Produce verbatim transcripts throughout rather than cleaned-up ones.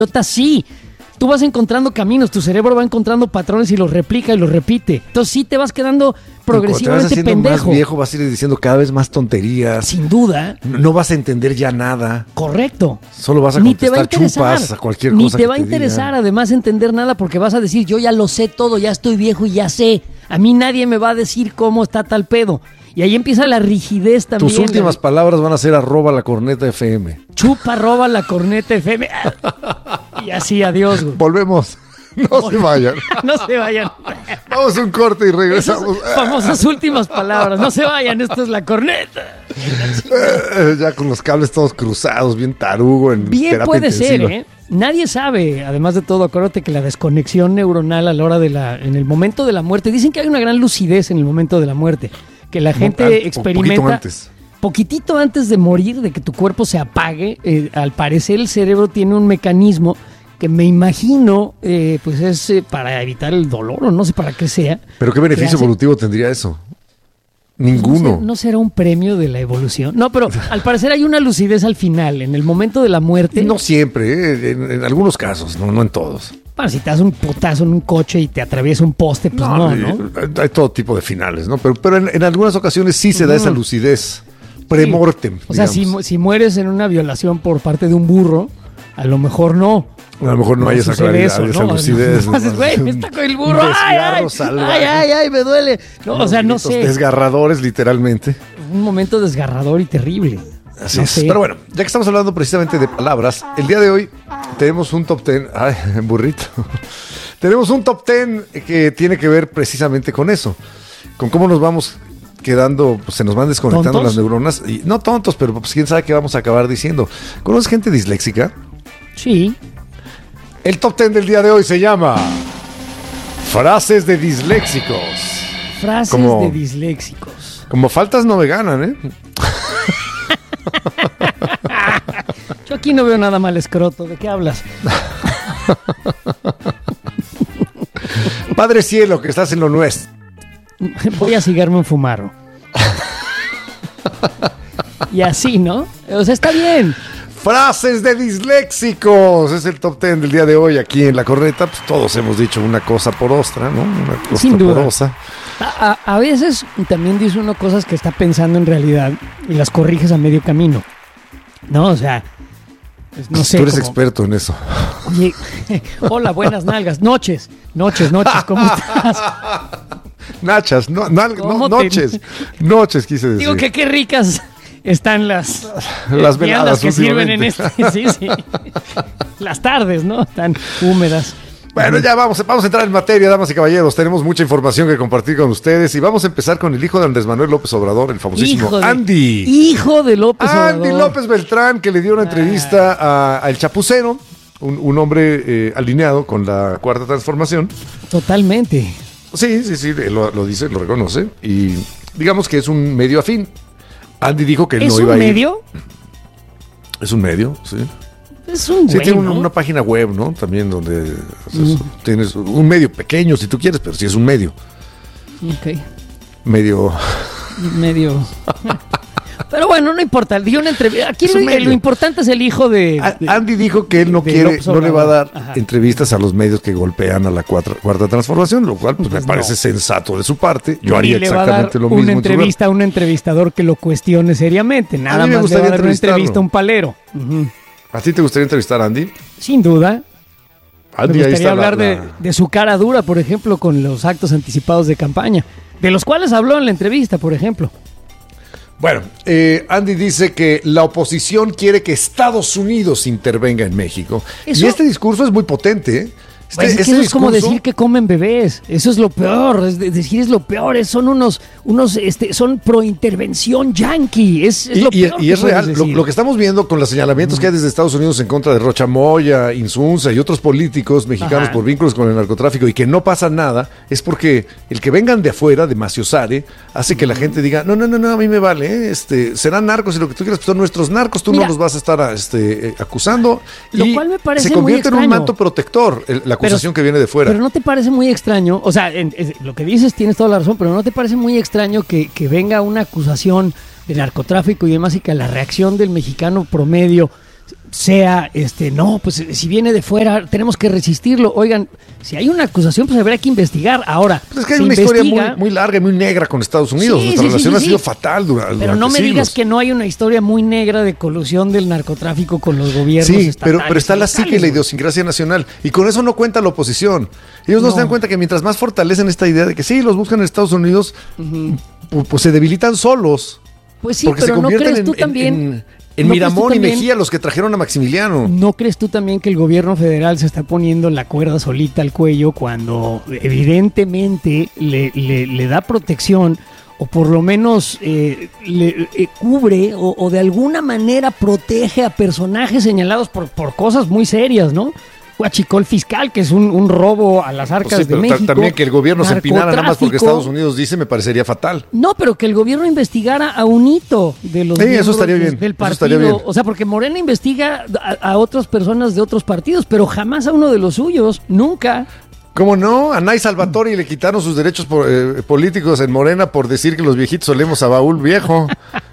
sí. Tú vas encontrando caminos, tu cerebro va encontrando patrones y los replica y los repite. Entonces sí te vas quedando progresivamente te vas pendejo. Más viejo, vas a ir diciendo cada vez más tonterías. Sin duda. No, no vas a entender ya nada. Correcto. Solo vas a Ni te va a contestar interesar, chupas a cualquier ni cosa te que va a te interesar digan. además entender nada porque vas a decir, yo ya lo sé todo, ya estoy viejo y ya sé. A mí nadie me va a decir cómo está tal pedo. Y ahí empieza la rigidez también. Tus últimas la... palabras van a ser arroba la corneta F M. Chupa, roba la corneta F M. Y así, adiós, güey. Volvemos. No se vayan. No se vayan. Vamos a un corte y regresamos. Esas famosas últimas palabras. No se vayan, esto es la corneta. Eh, ya con los cables todos cruzados, bien tarugo. En Bien terapia puede ser, intensiva. ¿eh? Nadie sabe, además de todo, acuérdate que la desconexión neuronal a la hora de la, en el momento de la muerte, dicen que hay una gran lucidez en el momento de la muerte, que la gente An- experimenta... poquito antes. Poquitito antes de morir, de que tu cuerpo se apague, eh, al parecer el cerebro tiene un mecanismo que me imagino, eh, pues es eh, para evitar el dolor o no sé para qué sea. Pero ¿qué beneficio hace- evolutivo tendría eso? ¿No, Ninguno. ser- ¿No será un premio de la evolución? No, pero al parecer hay una lucidez al final, en el momento de la muerte. No siempre, ¿eh? en, en algunos casos, no, no en todos. Bueno, si te das un putazo en un coche y te atraviesa un poste, pues no, ¿no? Hay, hay todo tipo de finales, ¿no? Pero, pero en, en algunas ocasiones sí se da esa lucidez premortem. O sea, si, digamos. si mueres en una violación por parte de un burro, a lo mejor no. A lo mejor no, hay esa sucede claridad, eso, esa ¿no? lucidez. No, haces, güey, me está con el burro. Un Ay, ay, desgarro salvaje. ay, ay, ay, me duele. No, o sea, no Gritos sé. Desgarradores, literalmente. Un momento desgarrador y terrible. Así No es. sé. Pero bueno, ya que estamos hablando precisamente de palabras, el día de hoy tenemos un top ten. Ay, burrito. Tenemos un top ten que tiene que ver precisamente con eso. Con cómo nos vamos quedando, pues se nos van desconectando ¿Tontos? las neuronas. Y, no tontos, pero pues quién sabe qué vamos a acabar diciendo. ¿Conoces gente disléxica? Sí. El top ten del día de hoy se llama Frases de disléxicos. Frases Como- de disléxicos. Como faltas no me ganan, ¿eh? Yo aquí no veo nada mal escroto. ¿De qué hablas? Padre cielo, que estás en lo nuestro. Voy a cigarme un fumarro. Y así, ¿no? O sea, está bien. Frases de disléxicos. Es el top ten del día de hoy aquí en La Corneta. Pues todos hemos dicho una cosa por otra, ¿no? Una cosa Sin duda. por otra. A, a- a veces también dice uno cosas que está pensando en realidad y las corriges a medio camino. No, o sea, pues, no sé. Tú eres como, experto en eso. Oye, hola, buenas nalgas. Noches, noches, noches, ¿cómo estás? Nachas, no, nal- no, ¿Cómo te- noches. Noches quise decir. Digo que qué ricas están las, Las eh, veladas viandas que sirven en últimamente. este. Sí, sí. Las tardes, ¿no? Están húmedas. Bueno, ya vamos, vamos a entrar en materia, damas y caballeros. Tenemos mucha información que compartir con ustedes y vamos a empezar con el hijo de Andrés Manuel López Obrador, el famosísimo Hijo de- Andy. Hijo de López Andy Obrador. López Beltrán, que le dio una entrevista a, a El Chapucero, un, un hombre eh, alineado con la Cuarta Transformación. Totalmente. Sí, sí, sí, él lo, lo dice, lo reconoce y digamos que es un medio afín. Andy dijo que él ¿Es no iba un a ir. medio? Es un medio, sí. Es un Sí, güey, tiene una, ¿no? una página web, ¿no? También donde o sea, es- tienes un medio pequeño si tú quieres, pero sí es un medio. Ok. Medio. Medio. Pero bueno, no importa. Dio una entrevista. Aquí Es lo, un medio. lo importante es el hijo de. A- de- Andy dijo que él no de quiere, López no le va a dar Obrador. Ajá. entrevistas a los medios que golpean a la cuarta, cuarta transformación, lo cual pues, Pues me parece no. sensato de su parte. Yo ni haría le va a dar exactamente lo una mismo. en su lugar. entrevista a un entrevistador que lo cuestione seriamente. Nada A mí me más le va a gustaría dar una entrevistarlo. entrevista a un palero. Ujú. ¿A ti te gustaría entrevistar a Andy? Sin duda. Andy, Me ahí gustaría está la- hablar de, la- de su cara dura, por ejemplo, con los actos anticipados de campaña. De los cuales habló en la entrevista, por ejemplo. Bueno, eh, Andy dice que la oposición quiere que Estados Unidos intervenga en México. Eso- Y este discurso es muy potente, ¿eh? Este, Pues es que este eso es como discurso- decir que comen bebés. Eso es lo peor. Es de- decir es lo peor. Es- son unos, unos, este, son pro intervención yanqui. Es, es Y, lo y- peor y que es puedes real, lo, decir. lo que estamos viendo con los señalamientos que hay desde Estados Unidos en contra de Rocha Moya, Insunza y otros políticos mexicanos Ajá. por vínculos con el narcotráfico y que no pasa nada, es porque el que vengan de afuera, de Maciosare, hace que la gente diga, no, no, no, no, a mí me vale, ¿eh? este, serán narcos y lo que tú quieras, pues son nuestros narcos, tú Mira, no los vas a estar a, este, eh, acusando. lo y cual me parece se muy convierte en un extraño. manto protector, el- la acusación que viene de fuera. Pero no te parece muy extraño, o sea, en- es- lo que dices tienes toda la razón, pero no te parece muy extraño que, que venga una acusación de narcotráfico y demás y que la reacción del mexicano promedio sea, este, no, pues si viene de fuera tenemos que resistirlo. Oigan, si hay una acusación, pues habrá que investigar. Ahora, pues es que hay se una investiga, historia muy, muy larga y muy negra con Estados Unidos. Sí, Nuestra sí, relación sí, ha sí, sido sí. fatal durante Pero no me siglos. digas que no hay una historia muy negra de colusión del narcotráfico con los gobiernos Sí, estatales. pero, pero está la psique y la idiosincrasia nacional. Y con eso no cuenta la oposición. Ellos no, no se dan cuenta que mientras más fortalecen esta idea de que sí, los buscan en Estados Unidos, uh-huh. pues, pues se debilitan solos. Pues sí, pero ¿no crees en, tú también? En, en, en ¿no Miramón y también, Mejía, los que trajeron a Maximiliano. ¿No crees tú también que el gobierno federal se está poniendo la cuerda solita al cuello cuando evidentemente le, le, le da protección o por lo menos eh, le eh, cubre o, o de alguna manera protege a personajes señalados por, por cosas muy serias, ¿no? Huachicol fiscal, que es un, un robo a las arcas pues sí, de México. También que el gobierno se empinara nada más porque Estados Unidos dice me parecería fatal. No, pero que el gobierno investigara a un hito de los sí, eso estaría bien, del partido. Eso estaría bien. O sea, porque Morena investiga a, a otras personas de otros partidos, pero jamás a uno de los suyos, nunca. ¿Cómo no? A Nay Salvatori le quitaron sus derechos por, eh, políticos en Morena por decir que los viejitos olemos a baúl viejo.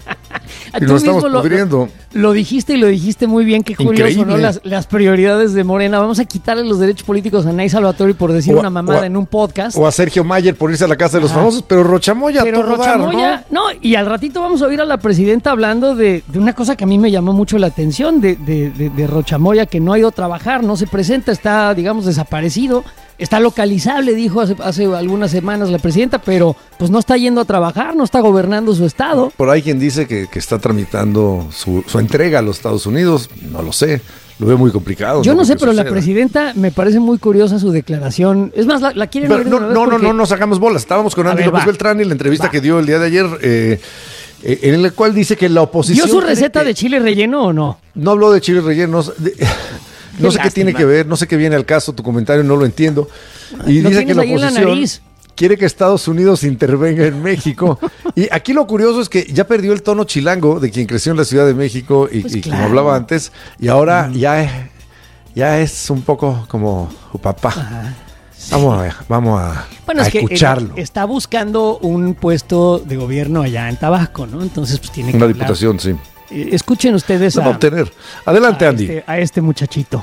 Y nos estamos lo, pudriendo. Lo, lo dijiste y lo dijiste muy bien, que curioso, ¿no? Las, las prioridades de Morena. Vamos a quitarle los derechos políticos a Nay Salvatori por decir o, una mamada a, en un podcast. O a Sergio Mayer por irse a la casa de los Ajá. famosos, pero Rochamoya Pero todo Rochamoya, dar, ¿no? no, y al ratito vamos a oír a la presidenta hablando de, de una cosa que a mí me llamó mucho la atención, de, de, de, de Rochamoya, que no ha ido a trabajar, no se presenta, está, digamos, desaparecido. Está localizable, dijo hace, hace algunas semanas la presidenta, pero pues no está yendo a trabajar, no está gobernando su estado. Por ahí quien dice que, que está tramitando su, su entrega a los Estados Unidos, no lo sé, lo veo muy complicado. Yo no, no sé, pero suceda. La presidenta me parece muy curiosa su declaración. Es más, la, la quieren pero ver no, no, no, no nos hagamos bolas. Estábamos con Andy López Beltrán y la entrevista va. que dio el día de ayer, eh, eh, en la cual dice que la oposición... ¿Dio su receta que, de chile relleno o no? No habló de chile relleno. De, No sé lástima. Qué tiene que ver, no sé qué viene al caso, tu comentario no lo entiendo. Y dice que la oposición la quiere que Estados Unidos intervenga en México. Y aquí lo curioso es que ya perdió el tono chilango de quien creció en la Ciudad de México y, pues y claro. como hablaba antes, y ahora mm. ya, ya es un poco como papá. Ajá. Sí. Vamos a ver, vamos a, bueno, a es escucharlo. Que está buscando un puesto de gobierno allá en Tabasco, ¿no? Entonces pues tiene que Una hablar. diputación, sí. Escuchen ustedes a, obtener. Adelante, a Andy. Este, a este muchachito.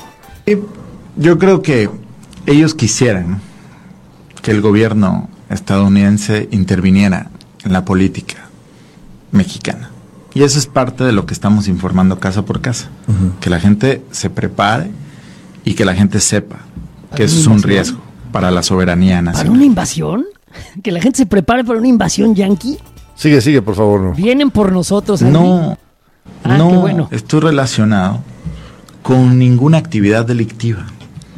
Yo creo que ellos quisieran que el gobierno estadounidense interviniera en la política mexicana. Y eso es parte de lo que estamos informando casa por casa. Uh-huh. Que la gente se prepare y que la gente sepa que eso es un riesgo para la soberanía nacional. ¿Para una invasión? ¿Que la gente se prepare para una invasión yanqui? Sigue, sigue, por favor. No. ¿Vienen por nosotros, Andy? No. Ah, no, bueno. estoy relacionado con ninguna actividad delictiva.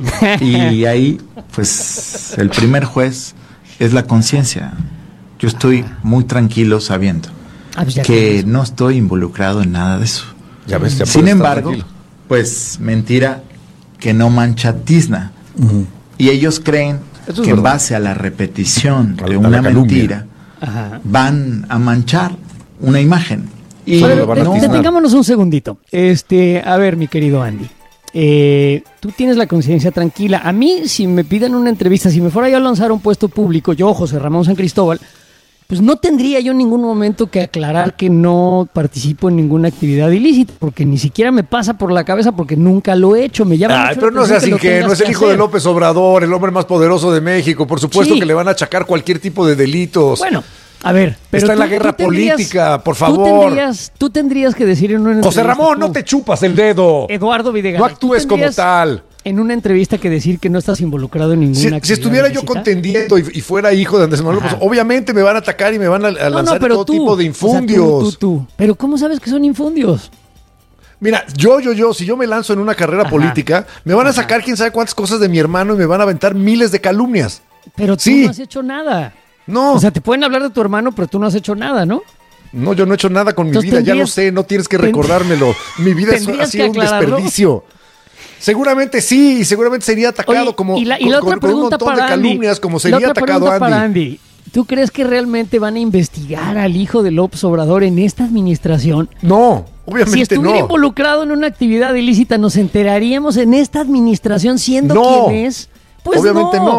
Y ahí, pues, el primer juez es la conciencia. Yo estoy muy tranquilo sabiendo ah, pues que no estoy involucrado en nada de eso. Ya ves, ya Sin embargo, pues, mentira que no mancha tizna. Uh-huh. Y ellos creen que verdad. En base a la repetición a, de una mentira, Ajá. van a manchar una imagen. Y ver, no, detengámonos un segundito. Este, a ver, mi querido Andy, eh, tú tienes la conciencia tranquila. A mí, si me piden una entrevista, si me fuera yo a lanzar un puesto público, yo, José Ramón San Cristóbal, pues no tendría yo en ningún momento que aclarar que no participo en ninguna actividad ilícita, porque ni siquiera me pasa por la cabeza, porque nunca lo he hecho. Me llama Ay, pero no seas ingenuo, es el hijo hacer. de López Obrador, el hombre más poderoso de México. Por supuesto sí. que le van a achacar cualquier tipo de delitos. Bueno. A ver, pero está tú, en la guerra política, por favor. Tú tendrías, tú tendrías que decir en una entrevista. José Ramón, tú, no te chupas el dedo. Eduardo Videgaray. No actúes como tal. En una entrevista que decir que no estás involucrado en ninguna si, actividad. Si estuviera yo contendiendo y, y fuera hijo de Andrés Manuel, pues obviamente me van a atacar y me van a, a no, lanzar no, pero todo tú, tipo de infundios. O sea, tú, tú, tú. Pero ¿cómo sabes que son infundios? Mira, yo, yo, yo, si yo me lanzo en una carrera Ajá. política, me van a sacar Ajá. quién sabe cuántas cosas de mi hermano y me van a aventar miles de calumnias. Pero tú sí. no has hecho nada. No. O sea, te pueden hablar de tu hermano, pero tú no has hecho nada, ¿no? No, yo no he hecho nada con Entonces, mi vida, ya lo sé, no tienes que recordármelo. Mi vida es, ha sido un desperdicio. Seguramente sí, y seguramente sería atacado. Oye, como y la, y con, la otra con un montón de calumnias, Andy, como sería atacado Andy. Para Andy. ¿Tú crees que realmente van a investigar al hijo de López Obrador en esta administración? No, obviamente no. Si estuviera no. involucrado en una actividad ilícita, ¿nos enteraríamos en esta administración siendo no, quien es? Pues obviamente no. no.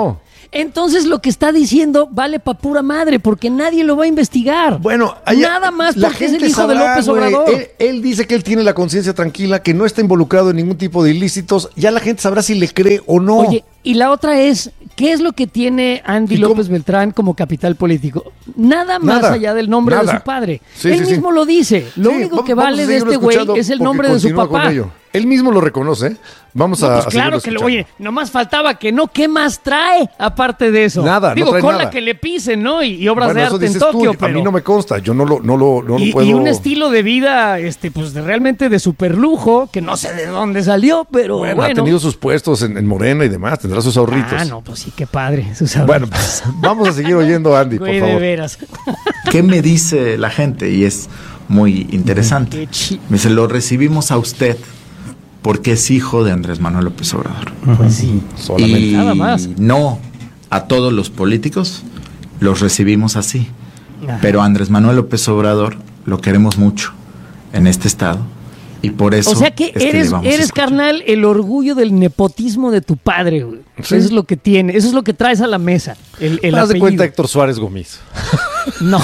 entonces lo que está diciendo vale pa' pura madre, porque nadie lo va a investigar. Bueno, hay, nada más la porque es gente el hijo sabrá, de López güey. Obrador. Él, él dice que él tiene la conciencia tranquila, que no está involucrado en ningún tipo de ilícitos. Ya la gente sabrá si le cree o no. Oye, y la otra es, ¿qué es lo que tiene Andy López Beltrán como capital político? Nada más Nada, allá del nombre nada. de su padre. Sí, Él sí, mismo sí. lo dice. Lo Sí, único vamos- que vamos vale a de seguirlo este güey escuchando es el porque nombre de su continúa con papá. ello. Él mismo lo reconoce. ¿eh? Vamos No, a, pues a claro seguirlo que lo, escuchando. oye, nomás faltaba que no, ¿qué más trae aparte de eso? Nada, no Digo, trae con nada. la que le pisen, ¿no? Y, y obras Bueno, de eso arte en dices tú, Tokio, a pero... mí no me consta, yo no lo, no lo, no lo y, puedo... y un estilo de vida, este, pues de- realmente de superlujo, que no sé de dónde salió, pero Bueno, bueno. ha tenido sus puestos en, en Morena y demás, tendrá sus ahorritos. Ah, no, pues sí, qué padre. sus ahorritos. Bueno, pues, vamos a seguir oyendo a Andy, por Güey, de favor. veras. ¿Qué me dice la gente? Y es muy interesante. Qué chi- Me dice, lo recibimos a usted porque es hijo de Andrés Manuel López Obrador. Pues sí. Solamente. Y Nada más. no a todos los políticos los recibimos así. Ajá. Pero a Andrés Manuel López Obrador lo queremos mucho en este estado. Y por eso O sea que es le eres, vamos a eres escuchar. carnal, el orgullo del nepotismo de tu padre, güey. Sí. Eso es lo que tiene, eso es lo que traes a la mesa. El, el Haz de apellido. cuenta Héctor Suárez Gómez. No.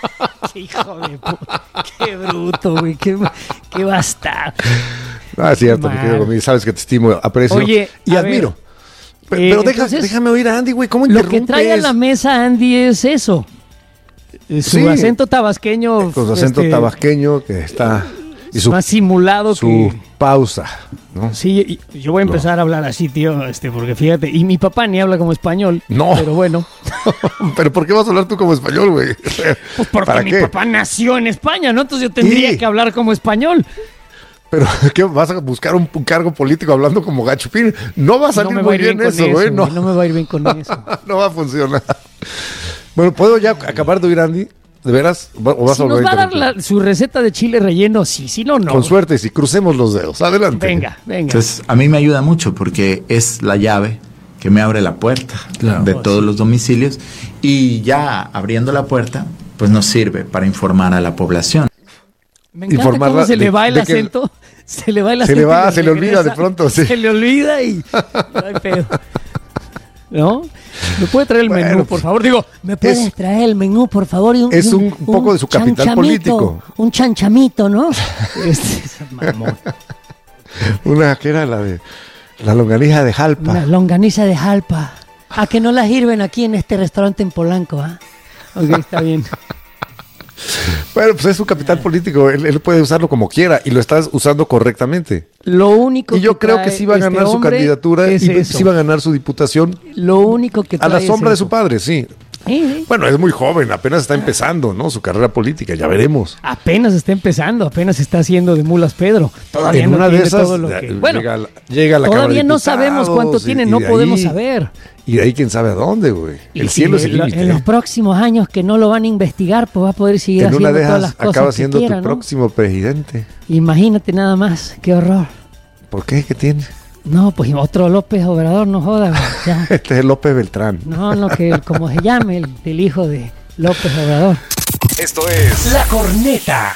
Qué hijo de puta. Qué bruto, güey. Qué, qué bastardo. Ah, es cierto, mi Mal. querido Gómez, sabes que te estimo, aprecio Oye, y a admiro. Pe- eh, Pero deja- entonces, déjame oír a Andy, güey, ¿cómo Lo interrumpes? que trae a la mesa Andy es eso. Eh, Su Sí. acento tabasqueño. Con su acento este, tabasqueño que está... Y su, más simulado su que... pausa, ¿no? Sí, y- yo voy a empezar a hablar así, tío, este, porque fíjate, y mi papá ni habla como español. No. Pero bueno, Pero ¿por qué vas a hablar tú como español, güey? pues porque ¿Para mi qué? papá nació en España, ¿no? Entonces yo tendría Sí. que hablar como español. Pero ¿qué vas a buscar un, un cargo político hablando como gachupín? No va a salir no me va muy a ir bien, bien con eso, güey. No. güey, no me va a ir bien con eso. No va a funcionar. Bueno, ¿puedo ya acabar de oír, Andy? ¿De veras? ¿O vas Si a nos volver va a dar interrumpir? la- su receta de chile relleno, sí, sí, no, no. Con suerte, si crucemos los dedos. Adelante. Venga, venga. Entonces, a mí me ayuda mucho porque es la llave que me abre la puerta Claro. de Oh, todos sí. los domicilios y ya abriendo la puerta, pues nos sirve para informar a la población. Me encanta informarla cómo se le de- va el de que- acento. Se le va el Se acento. le va, y se le olvida regresa. de pronto, sí. Se le olvida y no hay pedo. ¿No? ¿Me puede traer el Bueno, menú, por favor? Digo, ¿me puede es- traer el menú, por favor? Y es un poco de su capital chanchamito, político. Un chanchamito, ¿no? Este, esa mamón. Una que era la de la longaniza de Jalpa. Una longaniza de jalpa. ¿A que no la sirven aquí en este restaurante en Polanco, ah? Ok, está bien. Bueno, pues es su capital político. Él, él puede usarlo como quiera y lo estás usando correctamente. Lo único Y yo que creo trae que sí va a este ganar su hombre candidatura es y eso. sí va a ganar su diputación Lo único que a trae la es sombra de eso. su padre, sí. Sí, sí. Bueno, es muy joven, apenas está empezando, ¿no? Su carrera política, ya veremos. Apenas está empezando, apenas está haciendo de mulas Pedro. Todavía En no una de tiene esas todo lo eh, que... Bueno, llega, a la- llega a la Cámara todavía de no sabemos cuánto Diputados y- tiene, y no de podemos ahí- saber. Y de ahí quién sabe a dónde, güey. Y El si cielo es el en lo- límite. En los ¿eh? próximos años que no lo van a investigar, pues va a poder seguir En haciendo una de todas esas las cosas acaba que siendo quiera, tu ¿no? próximo presidente. Imagínate nada más, qué horror. ¿Por qué? ¿Qué tiene? No, pues otro López Obrador, no joda, güey, ya. Este es López Beltrán. No, no, que como se llame, el, el hijo de López Obrador. Esto es La Corneta.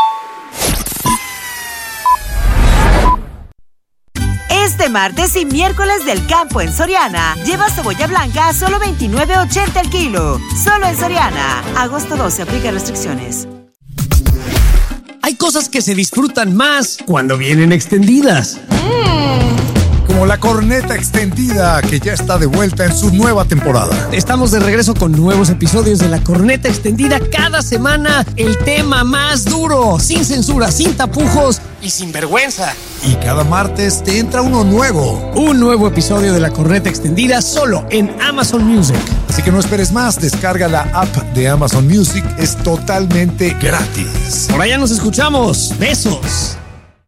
Este martes y miércoles del campo en Soriana, lleva cebolla blanca a solo veintinueve ochenta el kilo. Solo en Soriana. Agosto doce, aplica restricciones. Hay cosas que se disfrutan más cuando vienen extendidas. Como la corneta extendida que ya está de vuelta en su nueva temporada. Estamos de regreso con nuevos episodios de La Corneta Extendida cada semana. El tema más duro, sin censura, sin tapujos y sin vergüenza. Y cada martes te entra uno nuevo. Un nuevo episodio de La Corneta Extendida solo en Amazon Music. Así que no esperes más, descarga la app de Amazon Music, es totalmente gratis. Por allá nos escuchamos. Besos.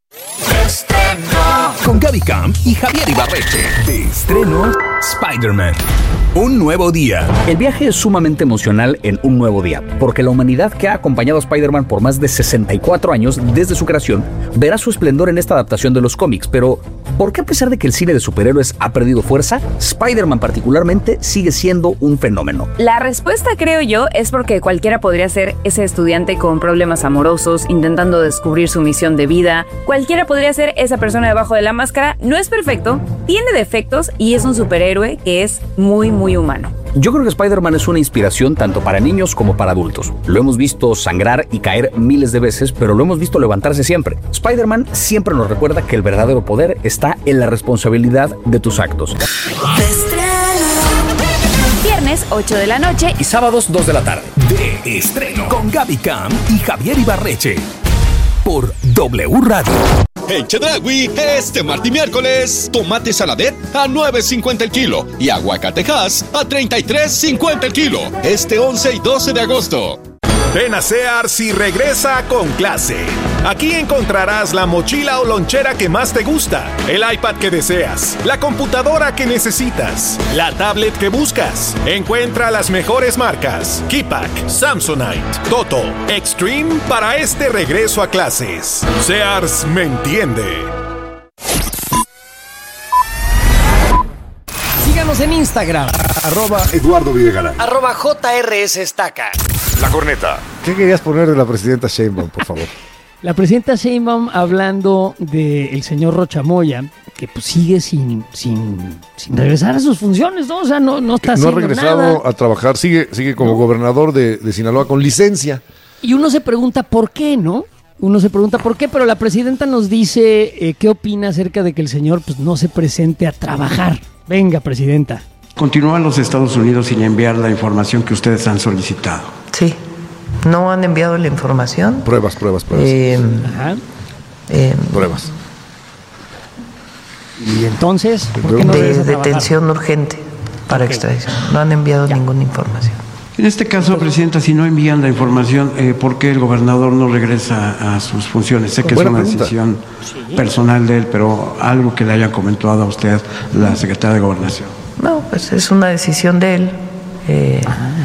Con Gaby Camp y Javier Ibarreche. De estreno, Spider-Man. Un nuevo día. El viaje es sumamente emocional en Un Nuevo Día, porque la humanidad que ha acompañado a Spider-Man por más de sesenta y cuatro años desde su creación verá su esplendor en esta adaptación de los cómics. Pero, ¿por qué a pesar de que el cine de superhéroes ha perdido fuerza, Spider-Man particularmente sigue siendo un fenómeno? La respuesta, creo yo, es porque cualquiera podría ser ese estudiante con problemas amorosos, intentando descubrir su misión de vida. Cualquiera podría ser esa persona debajo de la máscara. No es perfecto, tiene defectos y es un superhéroe superhéroe que es muy, muy humano. Yo creo que Spider-Man es una inspiración tanto para niños como para adultos. Lo hemos visto sangrar y caer miles de veces, pero lo hemos visto levantarse siempre. Spider-Man siempre nos recuerda que el verdadero poder está en la responsabilidad de tus actos. Viernes, ocho de la noche y sábados, dos de la tarde. De estreno con Gaby Cam y Javier Ibarreche por W Radio. En Chedraui, este martes y miércoles, tomate saladet a nueve cincuenta el kilo y aguacatejas a treinta y tres cincuenta el kilo. Este once y doce de agosto. Ven a Sears y regresa con clase. Aquí encontrarás la mochila o lonchera que más te gusta, el iPad que deseas, la computadora que necesitas, la tablet que buscas. Encuentra las mejores marcas: Keypack, Samsonite, Toto, Extreme para este regreso a clases. Sears me entiende. Síganos en Instagram. Arroba Eduardo Videgaray. Arroba J R S Estaca. La Corneta. ¿Qué querías poner de la presidenta Sheinbaum, por favor? La presidenta Sheinbaum hablando del señor Rocha Moya, que pues sigue sin, sin, sin regresar a sus funciones, ¿no? O sea, no, no está No ha haciendo regresado nada. a trabajar, sigue, sigue como No. gobernador de, de Sinaloa con licencia. Y uno se pregunta por qué, ¿no? Uno se pregunta por qué, pero la presidenta nos dice eh, qué opina acerca de que el señor pues no se presente a trabajar. Venga, presidenta. Continúan los Estados Unidos sin enviar la información que ustedes han solicitado. Sí, no han enviado la información. Pruebas, pruebas, pruebas. Eh, Ajá. eh, pruebas. Y entonces, ¿por qué no de regresa a trabajar? detención urgente para Ok. extradición. No han enviado ninguna información. En este caso, Presidenta, si no envían la información, eh, ¿por qué el gobernador no regresa a sus funciones? Sé que Buena es una pregunta. decisión Sí. personal de él, pero algo que le haya comentado a usted la secretaria de Gobernación. No, pues es una decisión de él. eh,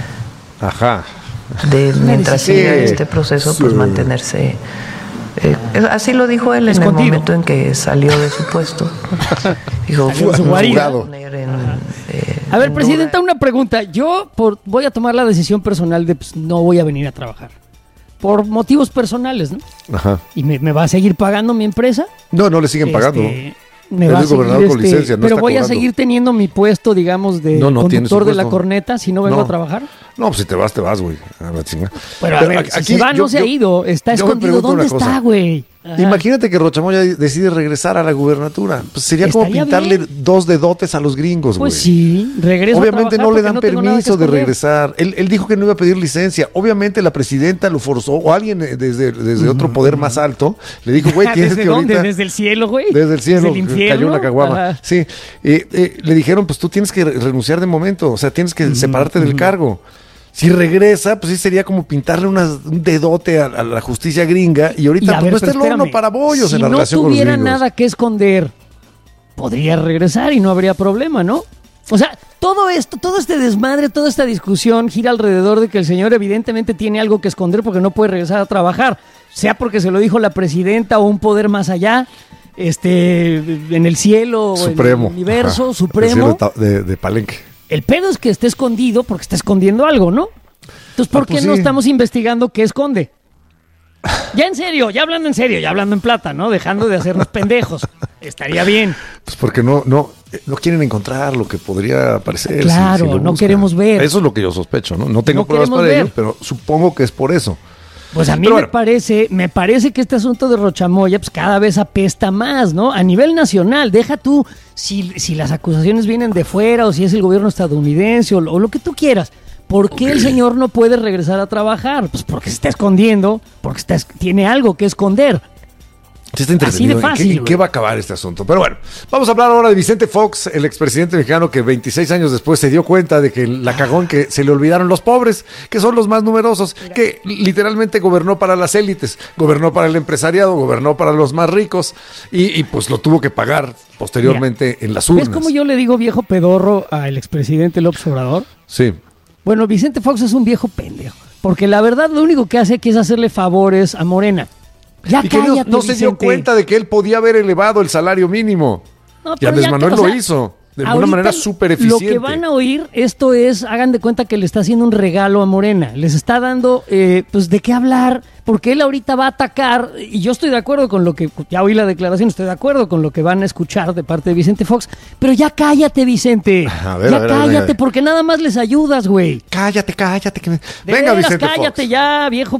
Ajá. de mientras decisión. siga Sí. este proceso, pues Sí. mantenerse. eh, así lo dijo él en Escondido. el momento en que salió de su puesto. Dijo, Salió de su "No guarida". voy a poner en, eh, A ver, en presidenta, duda". una pregunta. Yo por, voy a tomar la decisión personal de pues, no voy a venir a trabajar. Por motivos personales, ¿no? Ajá. ¿Y me, me va a seguir pagando mi empresa? No, no le siguen pagando. Este, me Él va a es gobernador seguir, con este, licencia, no pero está voy a cobrando. seguir teniendo mi puesto, digamos, de No, no tiene su conductor de la puesto. corneta si no vengo No. a trabajar. No, pues si te vas, te vas, güey. A la chingada. Pero, a Pero ver, aquí- si se va, yo- no se yo- ha ido. Está yo me escondido. pregunto ¿Dónde una cosa. está, güey? Ajá. Imagínate que Rochamoya decide regresar a la gubernatura. Pues sería como Estaría pintarle bien. dos dedotes a los gringos, güey. Pues sí, regreso a Obviamente trabajar no le porque dan no tengo nada que permiso de esconder. regresar. Él, él dijo que no iba a pedir licencia. Obviamente la presidenta lo forzó, o alguien eh, desde, desde otro poder más alto le dijo, güey, tienes ¿Desde que dónde? ahorita... ¿Desde el cielo, güey? Desde el cielo, ¿Desde el infierno? cayó una caguama. Ajá. Sí, eh, eh, le dijeron, pues tú tienes que re- renunciar de momento, o sea, tienes que separarte del cargo. Si regresa, pues sí sería como pintarle unas- un dedote a, a la justicia gringa y ahorita Y a pues, ver, no está el pero horno espérame, para bollos si en la no relación con los tuviera gringos. nada que esconder, podría regresar y no habría problema, ¿no? O sea, todo esto, todo este desmadre, toda esta discusión gira alrededor de que el señor evidentemente tiene algo que esconder porque no puede regresar a trabajar, sea porque se lo dijo la presidenta o un poder más allá, este, en el cielo, Supremo. en el universo, Ajá. supremo. El cielo de, de- de Palenque. El pedo es que esté escondido porque está escondiendo algo, ¿no? Entonces, ¿por Ah, pues qué no sí. estamos investigando qué esconde? Ya en serio, ya hablando en serio, ya hablando en plata, ¿no? Dejando de hacernos pendejos. Estaría bien. Pues porque no, no, eh, no quieren encontrar lo que podría parecer. si- Claro, si lo no buscan. queremos ver. Eso es lo que yo sospecho, ¿no? No tengo No pruebas queremos para ver. ello, pero supongo que es por eso. Pues a mí Pero me bueno. parece, me parece que este asunto de Rochamoya pues cada vez apesta más, ¿no? A nivel nacional, deja tú si, si las acusaciones vienen de fuera o si es el gobierno estadounidense o, lo- o lo que tú quieras. ¿Por qué el señor no puede regresar a trabajar? Pues porque se está escondiendo, porque está, es- tiene algo que esconder. Sí está Así de entretenido. ¿En qué- fácil, ¿En güey. qué va a acabar este asunto? Pero bueno, vamos a hablar ahora de Vicente Fox, el expresidente mexicano que veintiséis años después se dio cuenta de que la cagó en que se le olvidaron los pobres, que son los más numerosos, que literalmente gobernó para las élites, gobernó para el empresariado, gobernó para los más ricos y, y, pues lo tuvo que pagar posteriormente en las urnas. ¿Ves cómo yo le digo viejo pedorro al expresidente López Obrador? Sí. Bueno, Vicente Fox es un viejo pendejo, porque la verdad lo único que hace aquí es hacerle favores a Morena. Ya Y que no, cállate, no se dio Vicente. cuenta de que él podía haber elevado el salario mínimo. No, Y pero Andrés ya, Manuel o lo sea, hizo. de alguna manera súper eficiente. Lo que van a oír, esto es, hagan de cuenta que le está haciendo un regalo a Morena. Les está dando, eh, pues, de qué hablar, porque él ahorita va a atacar, y yo estoy de acuerdo con lo que, ya oí la declaración, estoy de acuerdo con lo que van a escuchar de parte de Vicente Fox, pero ya cállate, Vicente. A ver, ya a ver, cállate, a ver. Porque nada más les ayudas, güey. Cállate, cállate. Que me... Venga, veras, Vicente cállate Fox. Ya, viejo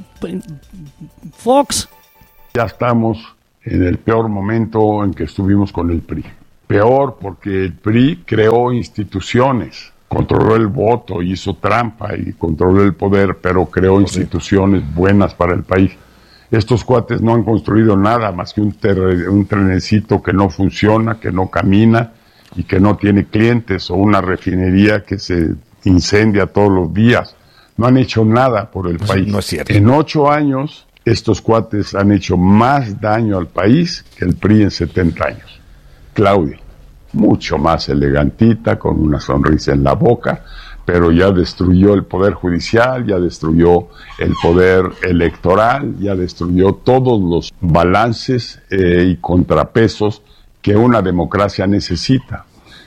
Fox. Ya estamos en el peor momento en que estuvimos con el P R I. Peor porque el P R I creó instituciones, controló el voto, hizo trampa y controló el poder, pero creó instituciones buenas para el país. Estos cuates no han construido nada más que un, ter- un trenecito que no funciona, que no camina y que no tiene clientes, o una refinería que se incendia todos los días. No han hecho nada por el no, país. No es cierto. En ocho años, estos cuates han hecho más daño al país que el P R I en setenta años. Claudia, mucho más elegantita, con una sonrisa en la boca, pero ya destruyó el poder judicial, ya destruyó el poder electoral, ya destruyó todos los balances eh, y contrapesos que una democracia necesita.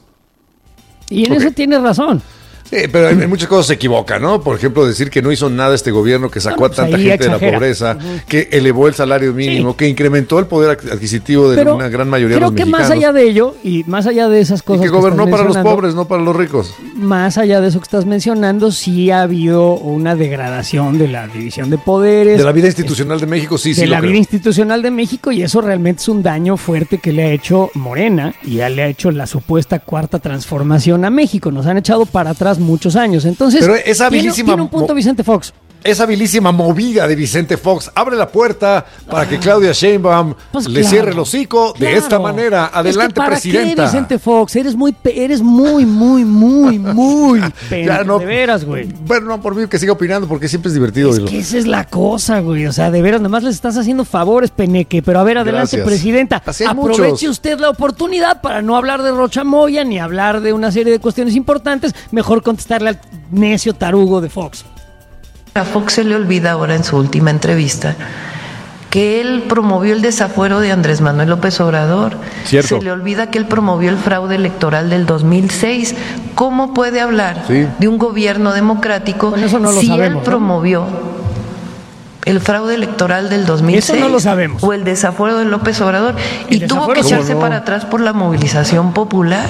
Y en okay. eso tiene razón. Sí, pero en, en muchas cosas se equivoca, ¿no? Por ejemplo, decir que no hizo nada este gobierno, que sacó no, pues a tanta gente exagera. de la pobreza, uh-huh. que elevó el salario mínimo, sí. que incrementó el poder adquisitivo de pero una gran mayoría de los mexicanos. Creo que más allá de ello, y más allá de esas cosas y que, que gobernó para los pobres, no para los ricos. Más allá de eso que estás mencionando, sí ha habido una degradación de la división de poderes. De la vida institucional de México, sí, de sí. De la lo vida creo. institucional de México, y eso realmente es un daño fuerte que le ha hecho Morena, y ya le ha hecho la supuesta cuarta transformación a México. Nos han echado para atrás muchos años. Entonces, pero esa habilísima, tiene, tiene un punto Vicente Fox. Esa habilísima movida de Vicente Fox abre la puerta para que Claudia Sheinbaum pues le claro, cierre el hocico claro. de esta manera. Adelante, es que ¿para presidenta. Qué, Vicente Fox? Eres muy, eres muy, muy, muy, muy pena, no, de veras, güey. Bueno, no por mí que siga opinando, porque siempre es divertido. Es que esa es la cosa, güey. O sea, de veras, nomás les estás haciendo favores, Peneque. Pero a ver, adelante, Gracias. presidenta. Aproveche muchos. usted la oportunidad para no hablar de Rocha Moya ni hablar de una serie de cuestiones importantes. Mejor contestarle al necio tarugo de Fox. A Fox se le olvida ahora en su última entrevista que él promovió el desafuero de Andrés Manuel López Obrador. Cierto. Se le olvida que él promovió el fraude electoral del dos mil seis. ¿Cómo puede hablar sí. de un gobierno democrático eso no lo si sabemos, él promovió ¿no? el fraude electoral del dos mil seis? Eso no lo sabemos. O el desafuero de López Obrador. Y tuvo que echarse no? para atrás por la movilización popular.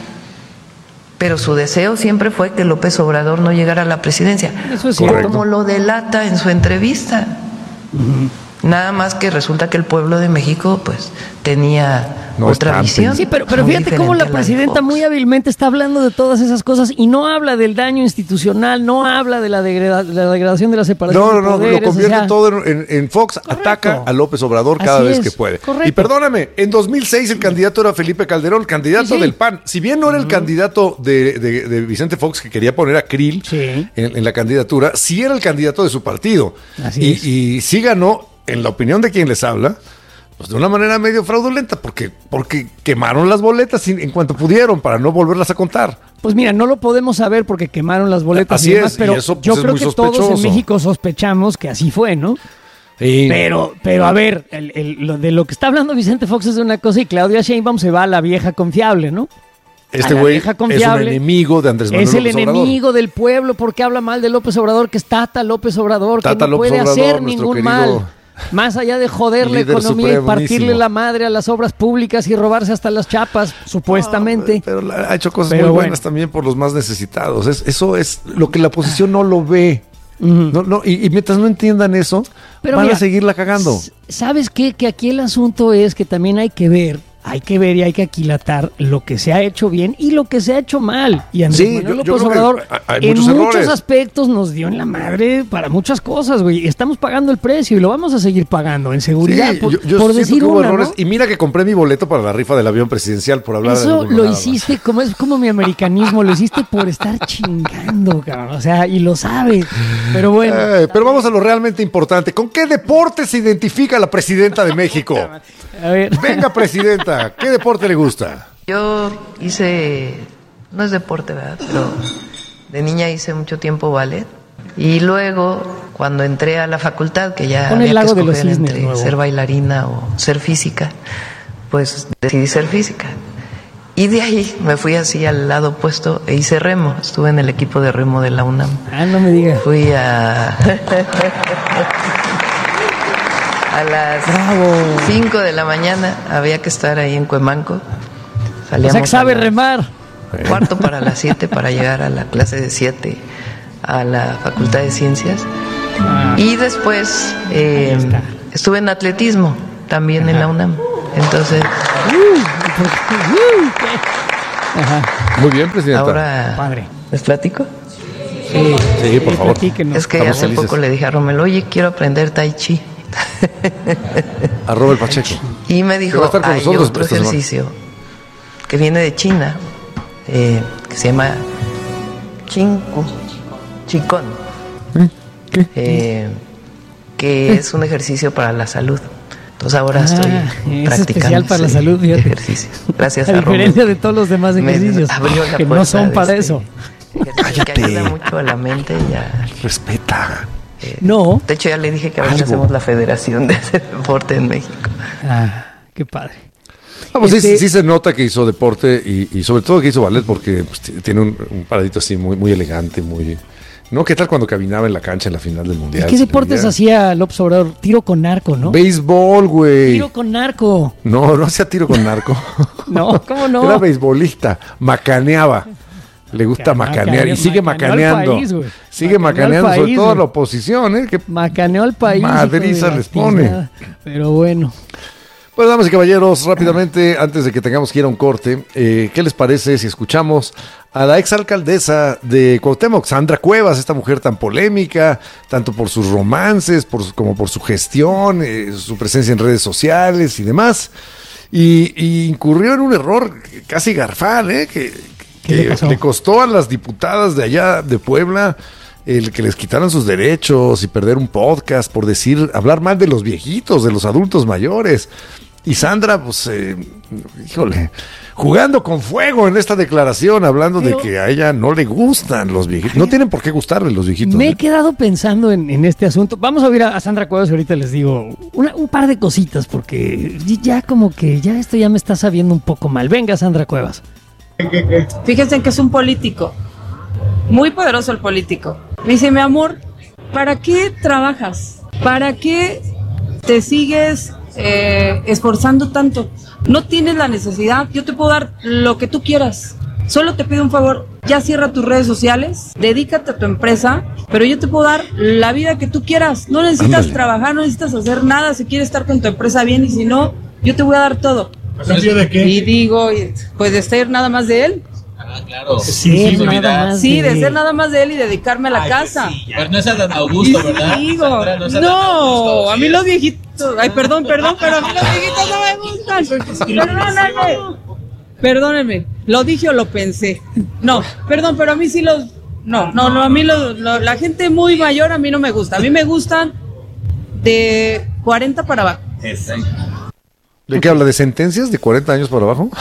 Pero su deseo siempre fue que López Obrador no llegara a la presidencia. Eso es cierto. Como lo delata en su entrevista. Uh-huh. Nada más que resulta que el pueblo de México pues tenía no otra visión. Sí, pero, pero fíjate cómo la presidenta muy hábilmente está hablando de todas esas cosas y no habla del daño institucional, no habla de la, degrada, la degradación de la separación no, no, de poderes. No, lo convierte o sea, todo en, en Fox, correcto. Ataca a López Obrador cada Así vez es, que puede. Correcto. Y perdóname, en dos mil seis el candidato era Felipe Calderón, candidato sí, sí. del P A N. Si bien no era el uh-huh. candidato de, de, de Vicente Fox, que quería poner a Krill sí. en, en la candidatura, sí era el candidato de su partido. Así y, es. y sí ganó, en la opinión de quien les habla, pues de una manera medio fraudulenta, porque, porque quemaron las boletas en cuanto pudieron para no volverlas a contar. Pues mira, no lo podemos saber porque quemaron las boletas así y demás, es, pero y eso, pues, yo es creo muy que sospechoso. Todos en México sospechamos que así fue, ¿no? Sí. Pero, pero a ver, el, el, lo de lo que está hablando Vicente Fox es de una cosa y Claudia Sheinbaum se va a la vieja confiable, ¿no? Este güey es un enemigo de Andrés Manuel López Obrador. Es el enemigo Obrador. del pueblo porque habla mal de López Obrador, que es Tata López Obrador, Tata que no López puede Obrador, hacer ningún querido... mal. Más allá de joder la economía y partirle la madre a las obras públicas y robarse hasta las chapas, supuestamente. No, pero ha hecho cosas pero muy bueno. buenas también por los más necesitados. Es, eso es lo que la oposición no lo ve. Uh-huh. No, no, y, y mientras no entiendan eso, pero van mira, a seguirla cagando. ¿Sabes qué? Que aquí el asunto es que también hay que ver Hay que ver y hay que aquilatar lo que se ha hecho bien y lo que se ha hecho mal. Y Andrés sí, Manuel yo, yo López Obrador hay en muchos, muchos aspectos nos dio en la madre para muchas cosas, güey. Estamos pagando el precio y lo vamos a seguir pagando en seguridad, sí, por, yo, yo por decir que hubo una, errores. ¿no? Y mira que compré mi boleto para la rifa del avión presidencial por hablar Eso de lo hiciste, como es como mi americanismo, lo hiciste por estar chingando, cabrón. O sea, y lo sabes. Pero bueno. Eh, pero vamos a lo realmente importante. ¿Con qué deporte se identifica la presidenta de México? A ver. Venga, presidenta, ¿qué deporte le gusta? Yo hice, no es deporte, ¿verdad? Pero de niña hice mucho tiempo ballet. Y luego, cuando entré a la facultad, que ya Con había el lago que escoger de los cisnes, entre nuevo. ser bailarina o ser física, pues decidí ser física. Y de ahí me fui así al lado opuesto e hice remo. Estuve en el equipo de remo de la UNAM. Ah, no me digas. Fui a... a las cinco de la mañana había que estar ahí en Cuemanco. Salíamos, o sea, que sabe remar. Cuarto para las siete para llegar a la clase de siete a la Facultad de Ciencias. Ah. Y después eh, estuve en atletismo también. Ajá. En la UNAM. Entonces... Ajá. Muy bien, presidenta. Ahora, Padre. ¿Les platico? Sí, sí, por favor. Es que hace felices. Poco le dije a Romelo, oye, quiero aprender Tai Chi. A Robert Pacheco. Y me dijo, hay otro ejercicio que viene de China, eh, que se llama Chinku, Chikon, ¿qué? Eh, que es un ejercicio para la salud. Entonces ahora ah, estoy es practicando especial para la salud, fíjate. Ejercicios. Gracias a, a diferencia de todos los demás ejercicios que no son para eso. Cállate. Que ayuda mucho a la mente y a... Respeta. Eh, no. De hecho ya le dije que a veces hacemos la federación de ese deporte en México. Ah, qué padre. Vamos, este... sí, sí se nota que hizo deporte y, y sobre todo que hizo ballet porque pues, tiene un, un paradito así muy, muy elegante, muy... ¿No? ¿Qué tal cuando caminaba en la cancha en la final del Mundial? ¿Qué deportes hacía López Obrador? Tiro con narco, ¿no? Béisbol, güey. Tiro con narco. No, no hacía tiro con narco. No, ¿cómo no? Era beisbolista, macaneaba. Le gusta Macaneó, macanear y sigue macaneando. País, sigue macaneando, país, sobre todo wey. La oposición, ¿eh? Que macaneó al país. Madriza les pone. Pero bueno. Bueno, damas y caballeros, rápidamente, antes de que tengamos que ir a un corte, eh, ¿qué les parece si escuchamos a la exalcaldesa de Cuauhtémoc, Sandra Cuevas, esta mujer tan polémica, tanto por sus romances por, como por su gestión, eh, su presencia en redes sociales y demás? Y, y incurrió en un error casi garfal, ¿eh? Que, que le, le costó a las diputadas de allá de Puebla el que les quitaran sus derechos y perder un podcast por decir, hablar mal de los viejitos, de los adultos mayores. Y Sandra, pues, eh, híjole, jugando con fuego en esta declaración, hablando Pero, de que a ella no le gustan los viejitos. No tienen por qué gustarle los viejitos. Me ¿eh? he quedado pensando en, en este asunto. Vamos a oír a, a Sandra Cuevas, ahorita les digo una, un par de cositas, porque ya como que ya esto ya me está sabiendo un poco mal. Venga, Sandra Cuevas. Fíjense que es un político, muy poderoso el político. Me dice, mi amor, ¿para qué trabajas? ¿Para qué te sigues eh, esforzando tanto? No tienes la necesidad, yo te puedo dar lo que tú quieras. Solo te pido un favor, ya cierra tus redes sociales, dedícate a tu empresa, pero yo te puedo dar la vida que tú quieras. No necesitas Ándale. trabajar, no necesitas hacer nada si quieres estar con tu empresa bien, y si no, yo te voy a dar todo. ¿A cambio de qué? Y digo, pues de ser nada más de él. Ah, claro. Sí, nada más sí, de, de ser nada más de él y dedicarme a la ay, casa. Sí, pero no es a Don Augusto, ¿verdad? Digo, Sandra, no, no Augusto, a mí los viejitos, ay, perdón, perdón, pero a mí los viejitos no me gustan. Perdónenme, perdónenme, lo dije o lo pensé. No, perdón, pero a mí sí los, no, no, no, a mí lo, lo, la gente muy mayor a mí no me gusta. A mí me gustan de cuarenta para abajo. Exacto. ¿De qué habla? ¿De sentencias de cuarenta años para abajo?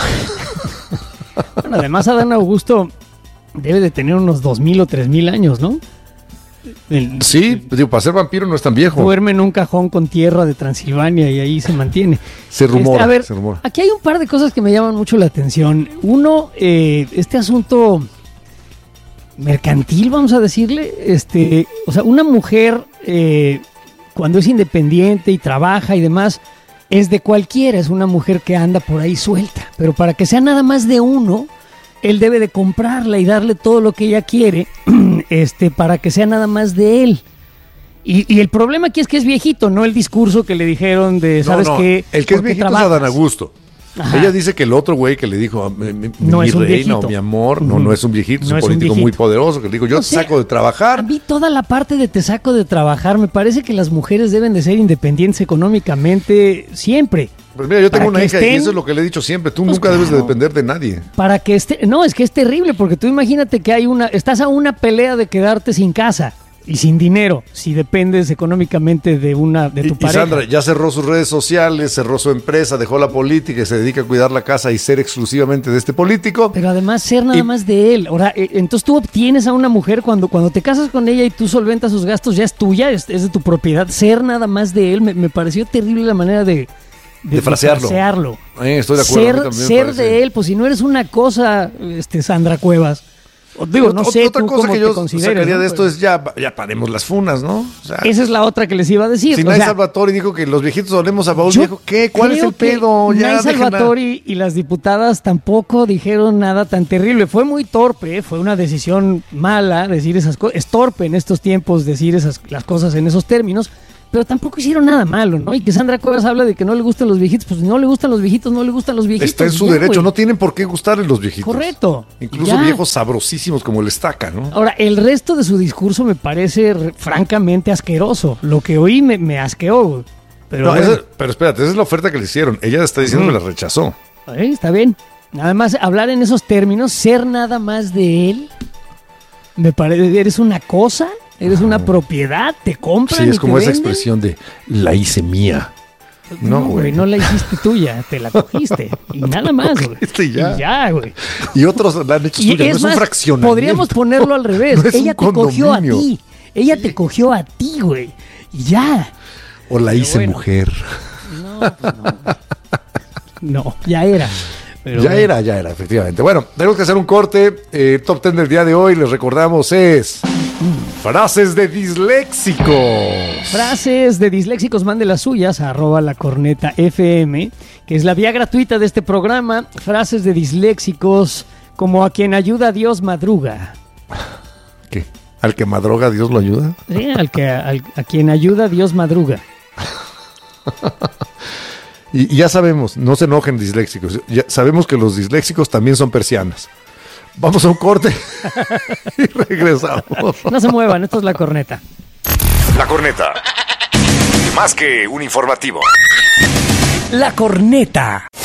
Bueno, además Adán Augusto debe de tener unos dos mil o tres mil años, ¿no? El, sí, pues digo, para ser vampiro no es tan viejo. Duerme en un cajón con tierra de Transilvania y ahí se mantiene. Se rumora, este, a ver, se rumora. Aquí hay un par de cosas que me llaman mucho la atención. Uno, eh, este asunto mercantil, vamos a decirle, este, o sea, una mujer eh, cuando es independiente y trabaja y demás, es de cualquiera, es una mujer que anda por ahí suelta, pero para que sea nada más de uno, él debe de comprarla y darle todo lo que ella quiere, este, para que sea nada más de él. Y, y el problema aquí es que es viejito, no el discurso que le dijeron de, ¿sabes no, no, qué? El que es viejito trabajas? Es Adán Augusto. Ajá. Ella dice que el otro güey que le dijo, mi, mi, no mi es un reina viejito. o mi amor, no, no es un viejito, no es un político un muy poderoso, que le dijo, yo o te sea, saco de trabajar. A mí toda la parte de te saco de trabajar, me parece que las mujeres deben de ser independientes económicamente siempre. Pues mira, yo tengo una hija estén, y eso es lo que le he dicho siempre, tú pues nunca claro, debes de depender de nadie. Para que esté, no, es que es terrible, porque tú imagínate que hay una, estás a una pelea de quedarte sin casa y sin dinero, si dependes económicamente de una de tu y, pareja. Y Sandra ya cerró sus redes sociales, cerró su empresa, dejó la política y se dedica a cuidar la casa y ser exclusivamente de este político. Pero además ser nada y, más de él. Ahora, entonces tú obtienes a una mujer cuando, cuando te casas con ella y tú solventas sus gastos, ya es tuya, es, es de tu propiedad. Ser nada más de él, me, me pareció terrible la manera de, de, de frasearlo. De frasearlo. Eh, estoy de acuerdo. Ser, ser de él, pues si no eres una cosa, este, Sandra Cuevas. Digo, no Ot- sé otra tú cosa cómo que te yo consideres, sacaría ¿no? de esto es ya, ya paremos las funas, ¿no? O sea, esa es la otra que les iba a decir. si o Nay sea, Salvatori dijo que los viejitos olemos a baúl viejo, ¿qué? ¿Cuál es el pedo? Ya, Nay Salvatori y las diputadas tampoco dijeron nada tan terrible. Fue muy torpe, fue una decisión mala decir esas cosas. Es torpe en estos tiempos decir esas las cosas en esos términos, pero tampoco hicieron nada malo, ¿no? Y que Sandra Cuevas habla de que no le gustan los viejitos, pues no le gustan los viejitos, no le gustan los viejitos. Está en su ya, derecho, güey. no tienen por qué gustarles los viejitos. Correcto. Incluso ya. viejos sabrosísimos como el Estaca, ¿no? Ahora, el resto de su discurso me parece r- francamente asqueroso. Lo que oí me, me asqueó, güey. Pero, No, bueno, esa- pero espérate, esa es la oferta que le hicieron. Ella está diciendo Ujú. que la rechazó. eh, está bien. Nada más hablar en esos términos, ser nada más de él, me parece, eres una cosa, eres una propiedad, te compran Sí, y es como te esa venden. expresión de la hice mía. No, No, güey, güey. no la hiciste tuya, te la cogiste. Y nada más, güey. Cogiste y ya. Y ya, güey. Y otros la han hecho Y suya, no es es más, un fraccionamiento. podríamos ponerlo al revés. No es Ella un te cogió a condominio. ti. Ella te cogió a ti, güey. Y ya. O la hice bueno. mujer. No, pues no. No, ya era. Pero ya bueno. era, ya era, efectivamente. Bueno, tenemos que hacer un corte. Eh, top ten del día de hoy, les recordamos, es frases de disléxicos. Frases de disléxicos, mande las suyas a arroba la corneta F M, que es la vía gratuita de este programa. Frases de disléxicos como a quien ayuda a Dios madruga. ¿Qué? ¿Al que madroga Dios lo ayuda? Sí, al que, al- a quien ayuda Dios madruga. Y, y ya sabemos, no se enojen disléxicos. Ya sabemos que los disléxicos también son persianas. Vamos a un corte y regresamos. No se muevan, esto es la corneta. La corneta. Más que un informativo. La corneta.